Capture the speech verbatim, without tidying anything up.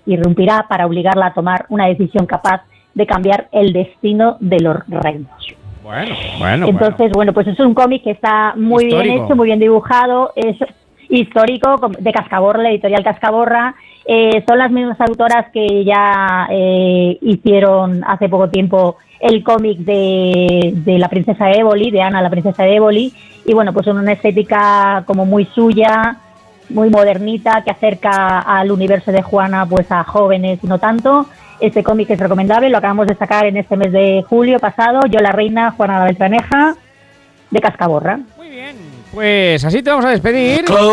irrumpirá para obligarla a tomar una decisión capaz de cambiar el destino de los reinos. Bueno, bueno, Entonces, bueno, bueno pues es un cómic que está muy histórico. bien hecho, muy bien dibujado, es histórico, de Cascaborra, la editorial Cascaborra. Eh, son las mismas autoras que ya eh, hicieron hace poco tiempo el cómic de, de la princesa Éboli, de Ana, la princesa de Éboli, y bueno, pues son una estética como muy suya, muy modernita, que acerca al universo de Juana pues a jóvenes y no tanto. Este cómic es recomendable, lo acabamos de sacar en este mes de julio pasado, Yo la reina, Juana la Beltraneja, de Cascaborra. Muy bien, pues así te vamos a despedir.